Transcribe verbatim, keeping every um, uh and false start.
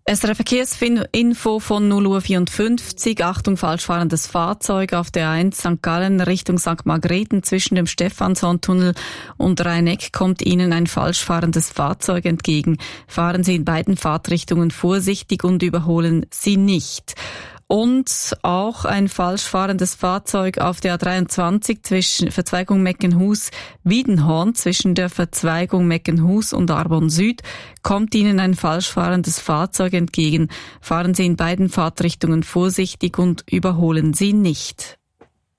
S R F Verkehrsinfo von null Uhr vierundfünfzig. Achtung, falschfahrendes Fahrzeug auf der A eins Sankt Gallen Richtung Sankt Margrethen zwischen dem Stephanshorntunnel und Rhein-Eck kommt Ihnen ein falschfahrendes Fahrzeug entgegen. Fahren Sie in beiden Fahrtrichtungen vorsichtig und überholen Sie nicht. Und auch ein falsch fahrendes Fahrzeug auf der A dreiundzwanzig zwischen Verzweigung Meckenhus-Wiedenhorn zwischen der Verzweigung Meckenhus und Arbon Süd kommt Ihnen ein falsch fahrendes Fahrzeug entgegen. Fahren Sie in beiden Fahrtrichtungen vorsichtig und überholen Sie nicht.